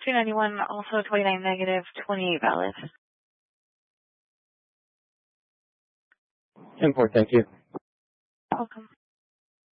291, also 29 negative, 28 valid. Import, thank you. Welcome.